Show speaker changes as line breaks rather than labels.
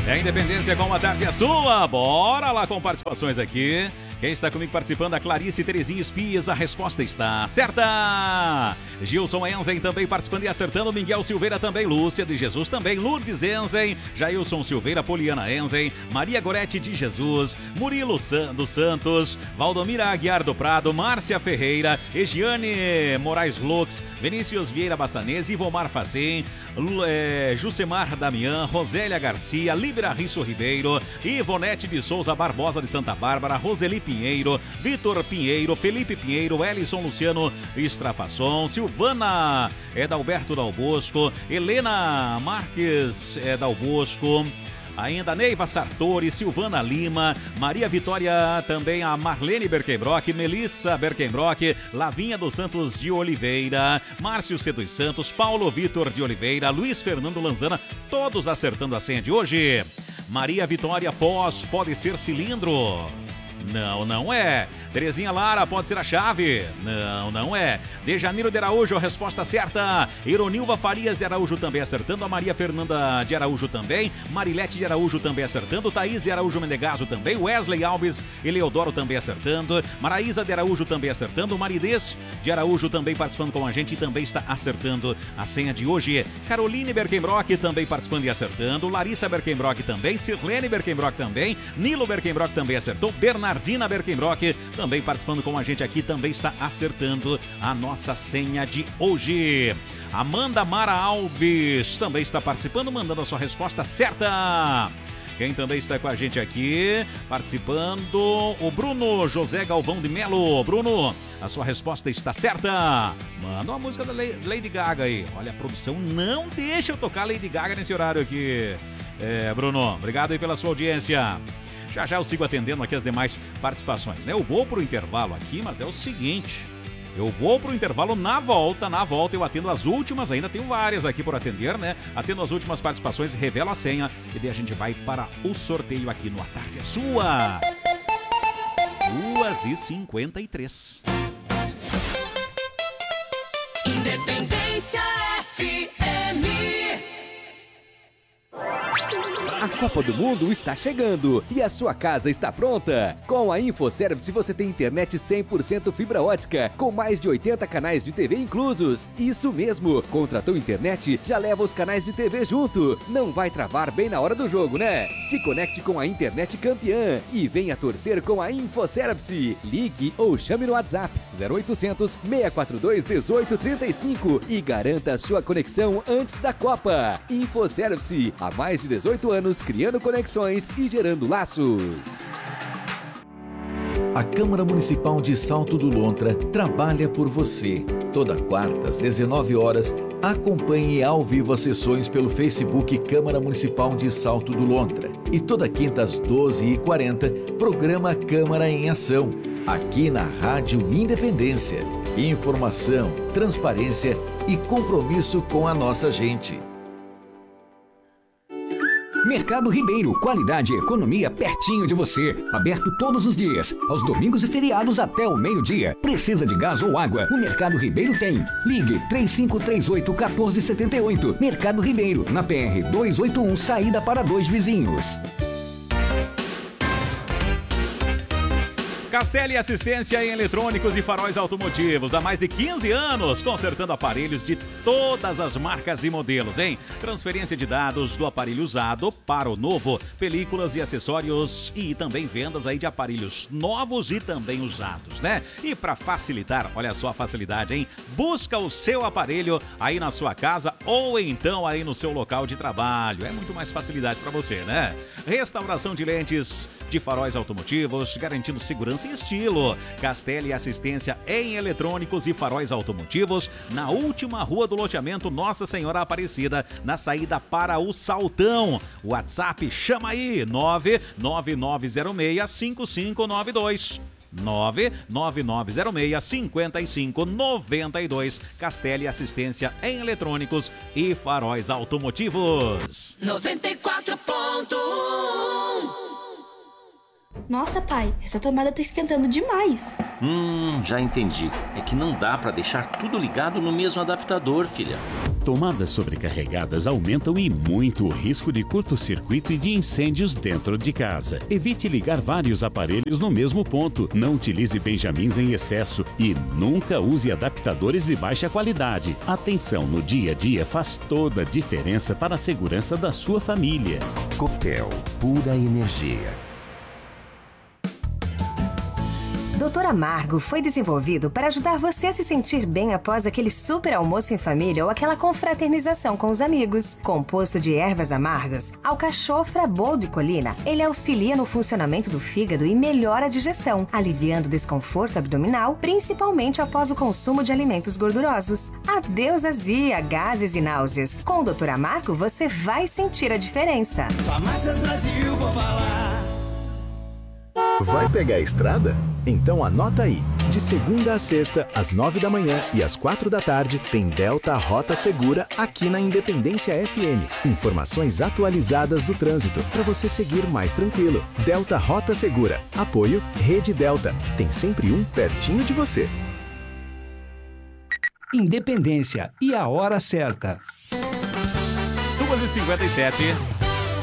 É Independência com uma tarde é sua. Bora lá com participações aqui. Quem está comigo participando? A Clarice Terezinha Espias. A resposta está certa. Gilson Enzen também participando e acertando. Miguel Silveira também. Lúcia de Jesus também. Lourdes Enzen. Jailson Silveira. Poliana Enzen. Maria Gorete de Jesus. Murilo dos Santos. Valdomira Aguiar do Prado. Márcia Ferreira. Egiane Moraes Lux. Vinícius Vieira Bassanese. Ivomar Facim. Jucemar Damião. Rosélia Garcia. Libra Risso Ribeiro. Ivonete de Souza Barbosa de Santa Bárbara. Roseli Pinheiro, Vitor Pinheiro, Felipe Pinheiro, Elison Luciano Estrapasson, Silvana Dalberto Dal Bosco, Helena Marques Dal Bosco, ainda Neiva Sartori, Silvana Lima, Maria Vitória, também a Marlene Berkenbrock, Melissa Berkenbrock, Lavinha dos Santos de Oliveira, Márcio C. dos Santos, Paulo Vitor de Oliveira, Luiz Fernando Lanzana, todos acertando a senha de hoje. Maria Vitória Foz, pode ser cilindro. Não, não é. Terezinha Lara, pode ser a chave. Não, não é. Dejaniro de Araújo, a resposta certa. Ironilva Farias de Araújo também acertando. A Maria Fernanda de Araújo também. Marilete de Araújo também acertando. Thaís de Araújo Menegaso também. Wesley Alves e Leodoro também acertando. Maraísa de Araújo também acertando. Maridez de Araújo também participando com a gente e também está acertando a senha de hoje. Caroline Berkenbrock também participando e acertando. Larissa Berkenbrock também. Sirlene Berkenbrock também. Nilo Berkenbrock também acertou. Bernardina Berkenbrock também participando com a gente aqui, também está acertando a nossa senha de hoje. Amanda Mara Alves também está participando, mandando a sua resposta certa. Quem também está com a gente aqui, participando, o Bruno José Galvão de Melo. Bruno, a sua resposta está certa. Manda uma música da Lady Gaga aí. Olha, a produção não deixa eu tocar Lady Gaga nesse horário aqui. Bruno, obrigado aí pela sua audiência. Já já eu sigo atendendo aqui as demais participações, né? Eu vou pro intervalo aqui, mas é o seguinte, eu vou pro intervalo na volta eu atendo as últimas, ainda tenho várias aqui por atender, né? Atendo as últimas participações, revelo a senha e daí a gente vai para o sorteio aqui no A Tarde é Sua. 2h53.
Independência FM.
A Copa do Mundo está chegando e a sua casa está pronta. Com a InfoService você tem internet 100% fibra ótica, com mais de 80 canais de TV inclusos. Isso mesmo, contratou internet, já leva os canais de TV junto. Não vai travar bem na hora do jogo, né? Se conecte com a internet campeã e venha torcer com a InfoService. Ligue ou chame no WhatsApp 0800 642 1835 e garanta a sua conexão antes da Copa. InfoService, há mais de 18 anos criando conexões e gerando laços.
A Câmara Municipal de Salto do Lontra trabalha por você. Toda quarta, às 19 horas, acompanhe ao vivo as sessões pelo Facebook Câmara Municipal de Salto do Lontra. E toda quinta, às 12h40, programa Câmara em Ação, aqui na Rádio Independência. Informação, transparência e compromisso com a nossa gente.
Mercado Ribeiro, qualidade e economia pertinho de você. Aberto todos os dias, aos domingos e feriados até o meio-dia. Precisa de gás ou água? O Mercado Ribeiro tem. Ligue 3538-1478. Mercado Ribeiro, na PR 281, saída para Dois Vizinhos.
Castelli Assistência em Eletrônicos e Faróis Automotivos. Há mais de 15 anos, consertando aparelhos de todas as marcas e modelos, hein? Transferência de dados do aparelho usado para o novo, películas e acessórios e também vendas aí de aparelhos novos e também usados, né? E para facilitar, olha só a facilidade, hein? Busca o seu aparelho aí na sua casa ou então aí no seu local de trabalho. É muito mais facilidade para você, né? Restauração de lentes de faróis automotivos, garantindo segurança e estilo. Castelli Assistência em Eletrônicos e Faróis Automotivos, na última rua do loteamento Nossa Senhora Aparecida, na saída para o Saltão. WhatsApp, chama aí, 99906-5592. 99906-5592. Castelli Assistência em Eletrônicos e Faróis Automotivos.
94.1
Nossa, pai, essa tomada tá esquentando demais.
Já entendi. É que não dá pra deixar tudo ligado no mesmo adaptador, filha.
Tomadas sobrecarregadas aumentam e muito o risco de curto-circuito e de incêndios dentro de casa. Evite ligar vários aparelhos no mesmo ponto. Não utilize benjamins em excesso e nunca use adaptadores de baixa qualidade. Atenção no dia a dia faz toda a diferença para a segurança da sua família.
Copel, pura energia.
Doutor Amargo foi desenvolvido para ajudar você a se sentir bem após aquele super almoço em família ou aquela confraternização com os amigos. Composto de ervas amargas, alcachofra, boldo e colina, ele auxilia no funcionamento do fígado e melhora a digestão, aliviando o desconforto abdominal, principalmente após o consumo de alimentos gordurosos. Adeus azia, gases e náuseas. Com o Doutor Amargo, você vai sentir a diferença.
Farmácias Brasil, vou falar.
Vai pegar a estrada? Então anota aí. De segunda a sexta, às 9 da manhã e às 4 da tarde, tem Delta Rota Segura aqui na Independência FM. Informações atualizadas do trânsito para você seguir mais tranquilo. Delta Rota Segura. Apoio Rede Delta. Tem sempre um pertinho de você.
Independência e a hora certa.
2h57.